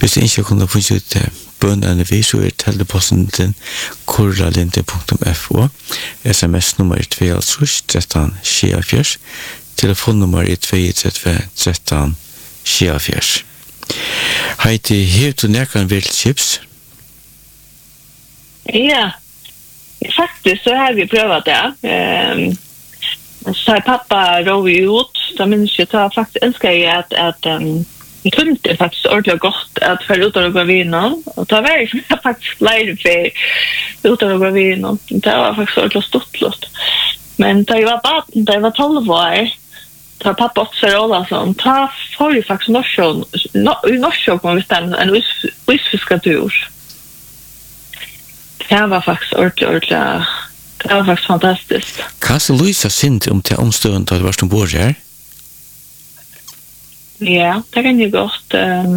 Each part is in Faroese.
Hvis ikke kunne få ut bønnerne vi, så teleposten til korralinde.fo, sms nummer 213 telefonnummer 232 13 74. Heidi, har du nærkene vilt chips? Ja, faktisk så har vi prøvet det. Så har pappa råd ut, da minns jeg at faktisk ønsker jeg at jeg kunne faktisk ordentlig godt at for ut av gravinen, og det var faktisk leire for ut av gravinen. Det var faktisk ordentlig stort. Men da jeg var baden, da jeg var 12 år, da pappa også råd sånn, da får jeg faktisk norsjåk om vi stemmer en isfiskatur. Det var faktisk ordentlig, det var faktisk fantastisk. Hva så Louisa sint om til omstående da du var som bor her? Ja, det kan jeg godt.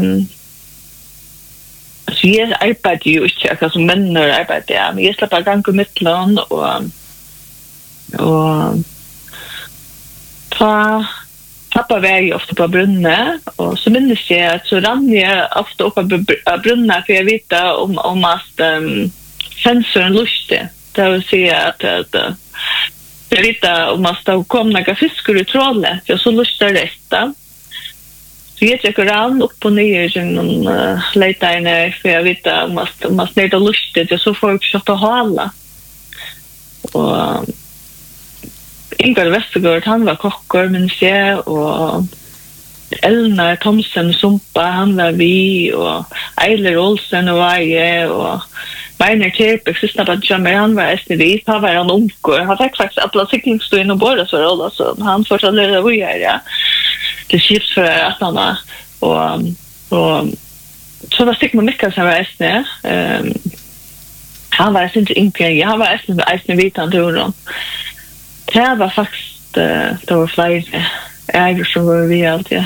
Altså, jeg arbeider jo ikke akkurat som menner arbeider, ja, men jeg slipper gang i midtland, og pappa var jo ofte på brunne, og så minnes jeg at så rann jeg ofte opp av brunne, for jeg vet om at sensoren lustig. Det vil si at jeg vet om at det kom noen fisker i trålet, for så lustig rett. Så jeg trekker rann opp og ned i noen leitene, for jeg vet om at det er lustig, så får jeg ikke kjøtt å hale. Og Ingar Vestergaard, han var kokker, minns jeg, og Elnar Thomsen Sumpa, han var vi, og Eiler Olsen og Veie, og Weiner Terpek, sista Badjammer, han var SNV, han var han omgår. Han fikk faktisk alle siklingsstøyen og båda så rolla, så han fortalte det vi her, ja. Det skipsfører at han var, og så var Stigma Mikkel som var SNV, han var SNV yngre, han var SNV vitan turen. Det var faktisk, det var flere äger som var vi alltid.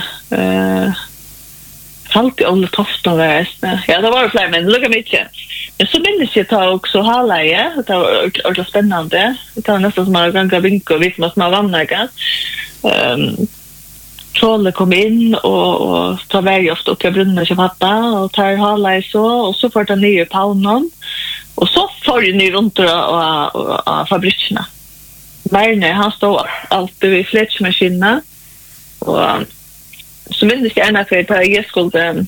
Alltid Olle Tofton var SNV. Ja, det var flere, men lukka mycket. Men så minns jag ta också halleie, det var ordentligt spännande. Det var nästan som att ganga vinka och vet man var vannägga. Tråle kom in och ta väg ofta upp i brunnen till pappa och tar halleie så, och så får ta nya paunen. Och så får ju ni runt av fabrikerna. Verne, han stod alltid vid fletchmaskinen. Och så minns jag ena för att jag skulle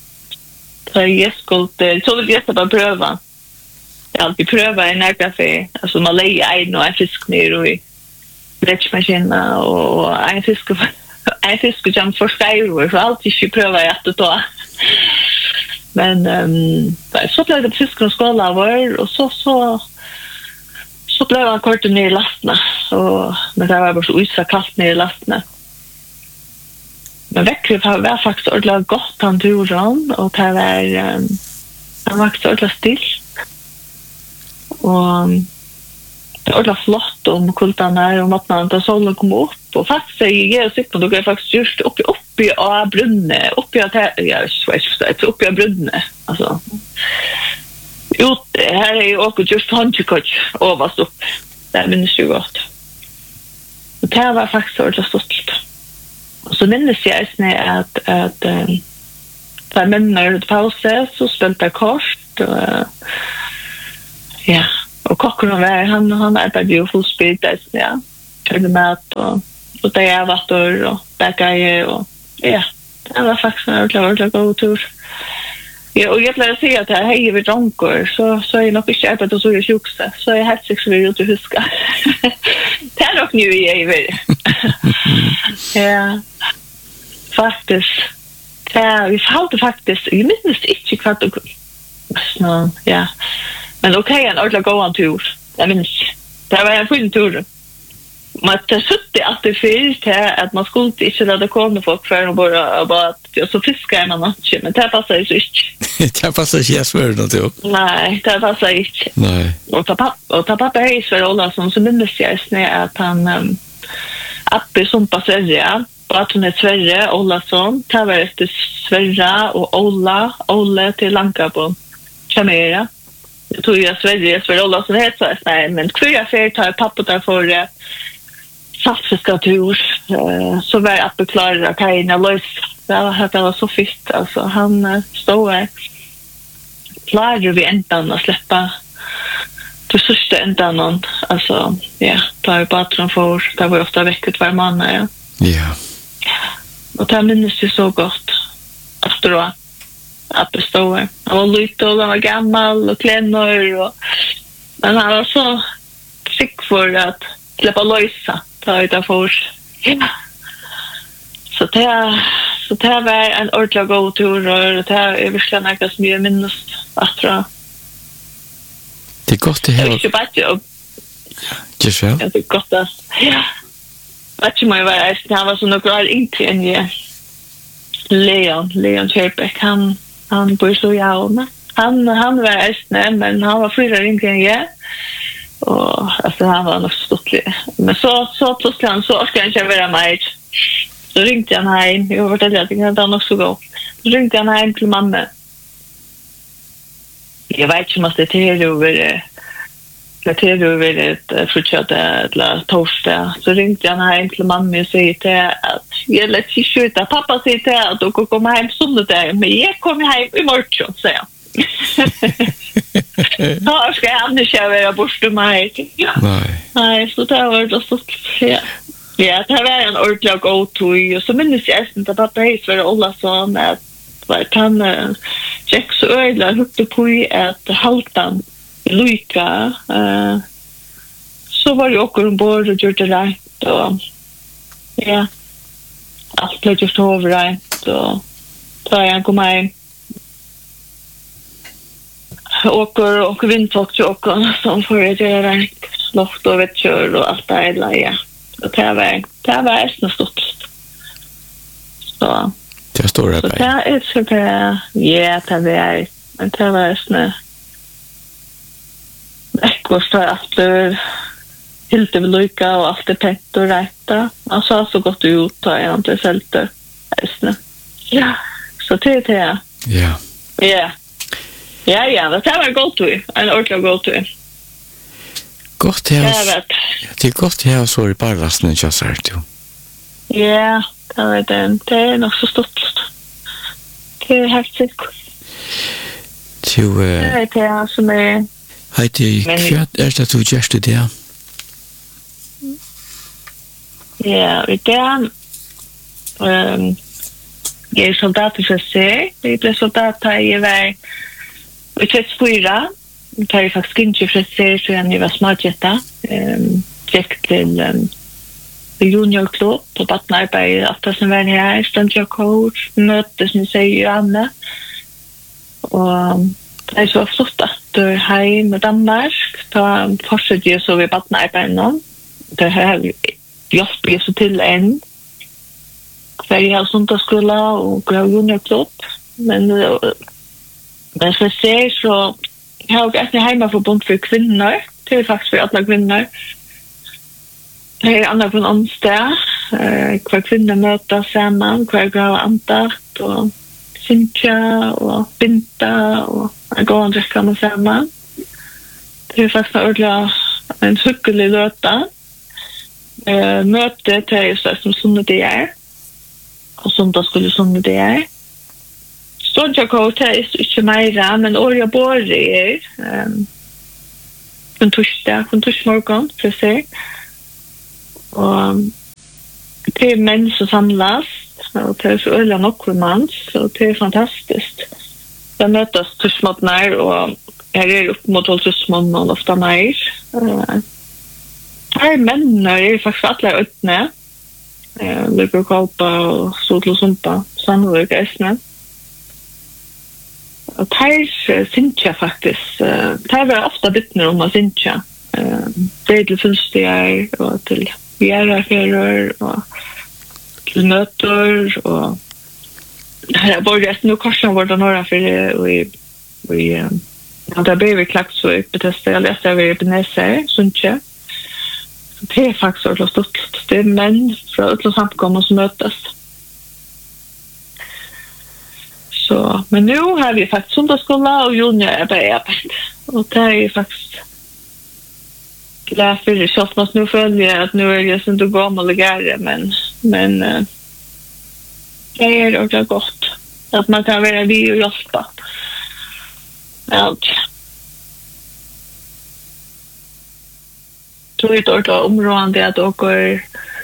så vill jag bara pröva. Jag alltid pröva en närkafé. Alltså man lägger en och en fisk ner i fletchmaskinen och en fisk jam för styror. Så alltid ska pröva att ta. Men så blev det fisk och skålar var och så blev han kort ner i lastna. Men det var bara så isa kallt ner i lastna. Men Väckrup var faktiskt ordentligt gott han turen, och det var han var faktiskt ordentligt still. Och det var ordentligt flott om kultarna och måtten där solen kom upp. Och faktiskt jag är sikker på att jag faktiskt just uppe av brunne, uppe av brunne. Alltså ut här är ju också just handkort överst upp. Det minns ju gott. Och det var faktiskt ordentligt stort. Och så minns jag att där männer pauser så spelade kort ja, och kocken var han arbetade ju full speed där, ja. Körde mat och där jag var där och bäckade och ja, det var faktiskt en ordentlig god tur. Ja, och jag vill säga att jag har vid dronkor så är jag nog inte arbetat så jag sjuksa. Så jag har sex vid ut och huska. Det är nog nu jag är. Ja, faktiskt. Ja, vi fallte faktiskt. Jag minns inte kvart och ja. Men okej, en ordentlig gåan tur. Jag minns. Det var en fin tur. Men det sutte alltid fyrst här att man skulle inte lade komma folk för att bara så fiskar man inte. Men det passar ju så inte. Det passar inte jag svär något jo. Nej, det passar inte. Nej. Och pappa är Sverre Olason så minns jag att han Appe Sumpa Sverige. Att hon är Sverre Olason. Det var efter Sverre och Olle till Lankabo. Chamera. Jag tror jag Sverre Olason heter så. Nej, men kvar jag tar pappa där för saltfiskatur, så var att beklara kajen och lös. Det var så fitt, alltså han stod här. Klarar vi ändan att släppa det största ändan, alltså ja, tar bara för det var ofta veckor var man ja. Ja. Och det minns ju så gott efteråt att det stod här. Han var lite och han var gammal och klännor men han var så fick för att släppa lösa ta ut av för. Ja. Så det var en ordentlig gåtur och det är verkligen något som jag minns efter. Det är gott att höra. Det är inte bara jobb. Ja, så. Det är gott att, ja. Vet inte vad han var så några år inte än jag. Leon Kjellbäck, han bor så jauna. Han var ästne, men han var 4 år inte än jag. Och alltså han var nog stottlig. Men så plötsligt han så ska jag inte vara med. Så ringte han hem. Jag var väldigt att det var nog så gott. Så ringte han hem till mamma. Jag vet inte om det är över ett fortsatt eller torsdag. Så ringte han hem till mamma och säger till att jag lät sig skjuta. Pappa säger till att du kommer hem söndag. Men jag kommer hem i morgon, säger jag. Då ska jag annars vara borta med Nej, så det var det så ja. Ja, det var en ordentlig go-to och så minns jag att pappa hejs var Ollason att han check så ödla hukte på att haltan Luika så var det också ombord och gjorde det rätt och ja, allt blev just överrätt och då jag kom hem och vindfolk till och som får göra rätt loft och vetkör och allt det där ja. Och det var nästan stort. Så det står det. Så det är så det ja, det var men det var nästan ekor står efter helt det Luika och allt det tätt och rätta. Han sa så gott ut och jag inte sälte nästan. Ja, så det är ja. Ja. Ja, det var gott ju. En ordentlig gott ju. Gott här. Det är gott här så i barrasten jag sa det. Ja, det var den. Det är nog så stort. Det är helt säkert. Det är det som är hej till kvart är det du just det. Ja, det jag är soldat för sig. Det är soldat i väg. Vi tvättsfyra. Det är faktiskt inte för sig så jag var smartjetta. Gick till juniorklubb på Vattenarbeid. Att som var här. Stundliga coach. Mötes ni säger Anna. Och det är så flott att du är hem i Danmark. Då fortsätter jag så vid Vattenarbeid. Det här hjälper så till en. För jag har sundagsskola och juniorklubb. Men för sig så jag har ett hemmaförbund för kvinnor. Det är faktiskt för alla kvinnor. Det är andra på en onsdag. Kvar kvinnor mötas samman. Kvar grav andakt och Cynthia och Binta och gå och dricka med samman. Det är faktiskt en hyggelig löta. Mötet är just det som sundet är. Och söndag skulle sundet är. Stundliga coach är inte mer, men åriga bor är en torsmorgon, precis. Och det är män som samlas, och det är så öliga nokkelmans, och det är fantastiskt. Jag mötas torsmorgnar, och jag är upp mot 12 och ofta mer. Här män är faktiskt alla öppna. Lycka kolpa och sotla och sumpa, sannolikt ästna. Och här Cynthia faktiskt. Här var ofta bittner om att Cynthia. Det är till fullstigar och till järraffärer och till möter och här borde nu korsan var det några för vi där blev vi klart så upptesta jag läste över Ebenezer Cynthia. Så det är faktiskt så stort. Det är män från utlands samkommer som mötas. Så, men nu har vi faktiskt sundagsskola och juniorarbete. Och det är faktiskt Därför är det så att man nu följer att nu är det inte gammal och gärre, men det är också gott att man kan vara vid och hjälpa. Allt. Tror jag att området att åka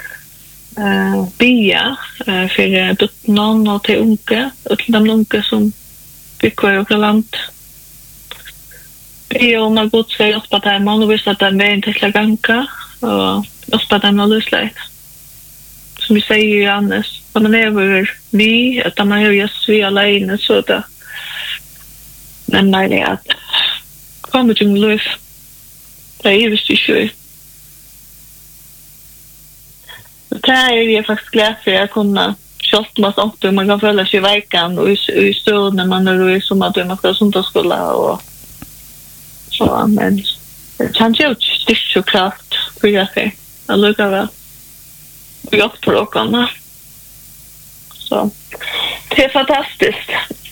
bia för någon och till unga, till de unga som fick vara och land. Det är om man gott ska hjälpa dem och visst att den vägen till att ganga och hjälpa dem att lösa. Som vi säger ju annars, när man är vi, att man är just vi alene så det. Men nej, det är att kommer till liv. Det är just det ju. Det är jag faktiskt glad för att kunna köpa sånt och man kan följa sig i veckan och i stöd när man är som att man ska söndagsskola och så, men det känns ju styrkt och kraft för jag säger. Jag lukar väl. Och jag på råkarna. Så det är fantastiskt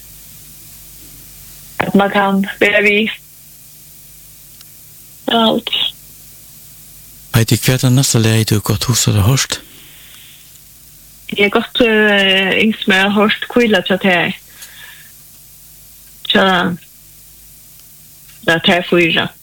att man kan vara vid allt. Vet du vad den nästa läge du gått hos eller hörst? Jag har gått yngst med hörst kvilla till det. Så det är 3-4.